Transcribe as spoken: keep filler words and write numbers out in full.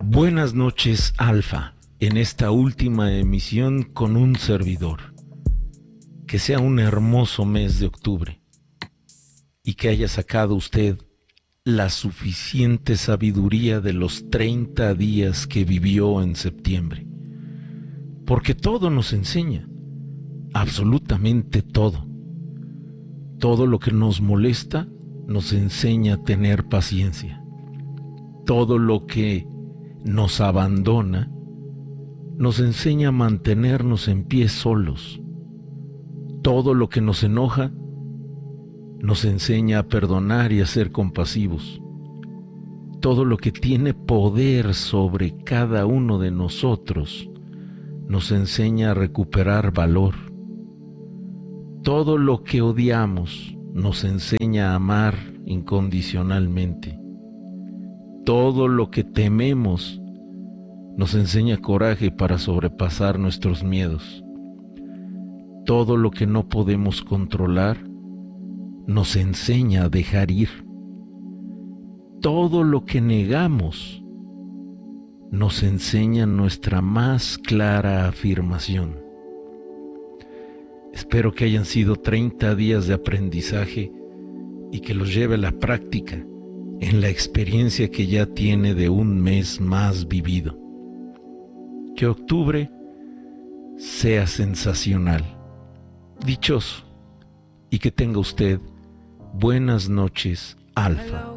Buenas noches, Alfa, en esta última emisión con un servidor. Que sea un hermoso mes de octubre y que haya sacado usted la suficiente sabiduría de los treinta días que vivió en septiembre. Porque todo nos enseña, absolutamente todo. Todo lo que nos molesta nos enseña a tener paciencia. Todo lo que nos abandona nos enseña a mantenernos en pie solos. Todo lo que nos enoja nos enseña a perdonar y a ser compasivos. Todo lo que tiene poder sobre cada uno de nosotros nos enseña a recuperar valor. Todo lo que odiamos nos enseña a amar incondicionalmente. Todo lo que tememos nos enseña coraje para sobrepasar nuestros miedos. Todo lo que no podemos controlar nos enseña a dejar ir. Todo lo que negamos nos enseña nuestra más clara afirmación. Espero que hayan sido treinta días de aprendizaje y que los lleve a la práctica en la experiencia que ya tiene de un mes más vivido. Que octubre sea sensacional, dichoso, y que tenga usted buenas noches, Alfa.